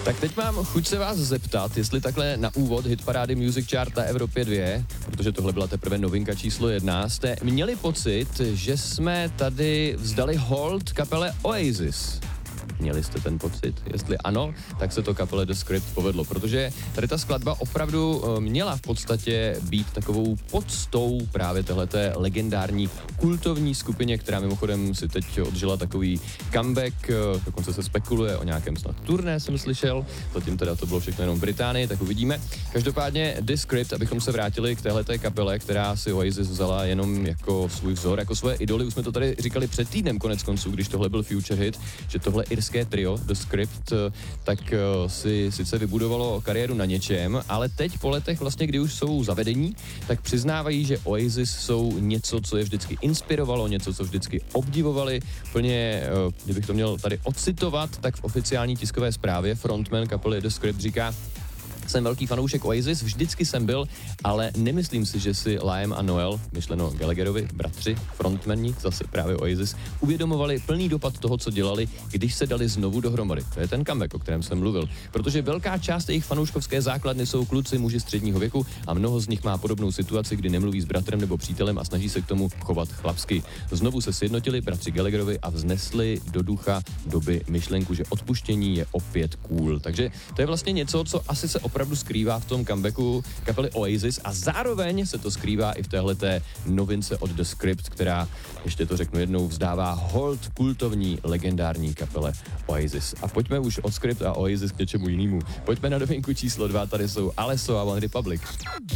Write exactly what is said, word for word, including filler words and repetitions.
Tak teď mám chuť se vás zeptat, jestli takhle na úvod hitparády Music Chart na Evropě dva, protože tohle byla teprve novinka číslo jedna, jste měli pocit, že jsme tady vzdali hold kapele Oasis. Měli jste ten pocit? Jestli ano, tak se to kapele The Script povedlo, protože tady ta skladba opravdu měla v podstatě být takovou podstou právě téhleté legendární kultovní skupině, která mimochodem si teď odžila takový comeback, dokonce se spekuluje o nějakém snad turné, jsem slyšel, zatím teda to bylo všechno jenom v Británii, tak uvidíme. Každopádně The Script, abychom se vrátili k téhleté kapele, která si Oasis vzala jenom jako svůj vzor, jako svoje idoly, už jsme to tady říkali před týdnem konec konců, když tohle byl Future Hit, že tohle irské trio The Script tak si sice vybudovalo kariéru na něčem, ale teď po letech vlastně, kdy už jsou zavedení, tak přiznávají, že Oasis jsou něco, co je vždycky inspirovalo, něco, co vždycky obdivovali. Plně, kdybych to měl tady ocitovat, tak v oficiální tiskové zprávě frontman kapely The Script říká: jsem velký fanoušek Oasis, vždycky jsem byl, ale nemyslím si, že si Liam a Noel, myšleno Gallagherovi, bratři, frontmani, zase právě Oasis, uvědomovali plný dopad toho, co dělali, když se dali znovu dohromady. To je ten comeback, o kterém jsem mluvil. Protože velká část jejich fanouškovské základny jsou kluci, muži středního věku a mnoho z nich má podobnou situaci, kdy nemluví s bratrem nebo přítelem a snaží se k tomu chovat chlapsky. Znovu se sjednotili bratři Gallagherovi a vznesli do ducha doby myšlenku, že odpuštění je opět cool. Takže to je vlastně něco, co asi se opravdu skrývá v tom comebacku kapely Oasis a zároveň se to skrývá i v téhleté novince od The Script, která, ještě to řeknu jednou, vzdává hold kultovní legendární kapele Oasis. A pojďme už od Script a Oasis k něčemu jinému. Pojďme na novinku číslo dva, tady jsou Alesso a One Republic.